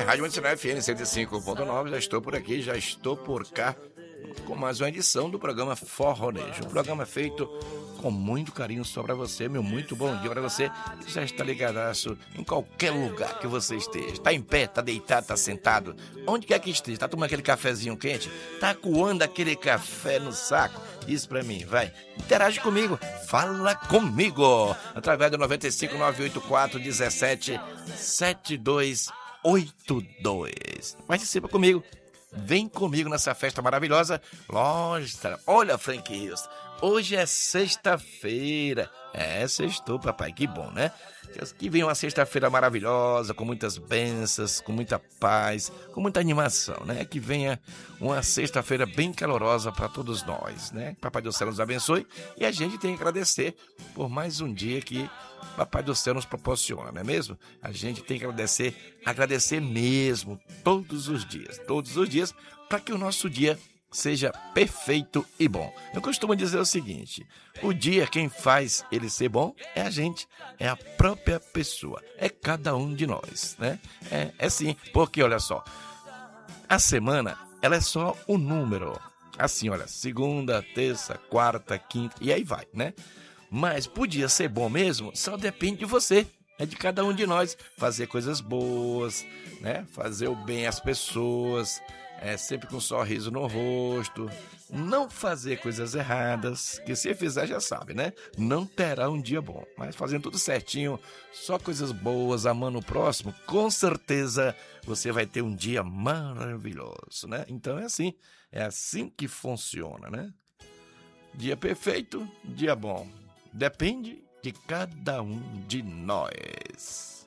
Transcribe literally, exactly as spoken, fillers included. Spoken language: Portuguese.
Rádio Mandicional F M cento e cinco ponto nove, já estou por aqui, já estou por cá com mais uma edição do programa Forronejo. Um programa feito com muito carinho só para você, meu muito bom dia para você que já está ligadaço em qualquer lugar que você esteja. Tá em pé, tá deitado, tá sentado, onde quer que esteja, tá tomando aquele cafezinho quente, tá coando aquele café no saco. Diz pra mim, vai, interage comigo, fala comigo, através do nove cinco nove oito quatro um sete sete dois oito dois. Participa comigo, vem comigo nessa festa maravilhosa. Lógico, olha, Frank Rios, hoje é sexta-feira. É, sextou, papai, que bom, né? Que venha uma sexta-feira maravilhosa, com muitas bênçãos, com muita paz, com muita animação, né? Que venha uma sexta-feira bem calorosa para todos nós, né? Papai do Céu nos abençoe e a gente tem que agradecer por mais um dia que Papai do Céu nos proporciona, não é mesmo? A gente tem que agradecer, agradecer mesmo, todos os dias, todos os dias, para que o nosso dia seja perfeito e bom. Eu costumo dizer o seguinte: o dia quem faz ele ser bom é a gente, é a própria pessoa, é cada um de nós, né? É, é sim, porque olha só, a semana ela é só um número, assim, olha, segunda, terça, quarta, quinta e aí vai, né? Mas podia ser bom mesmo, só depende de você. É de cada um de nós fazer coisas boas, né? Fazer o bem às pessoas, é, sempre com um sorriso no rosto, não fazer coisas erradas, que se fizer já sabe, né? Não terá um dia bom, mas fazendo tudo certinho, só coisas boas, amando o próximo, com certeza você vai ter um dia maravilhoso, né? Então é assim, é assim que funciona, né? Dia perfeito, dia bom, depende de cada um de nós.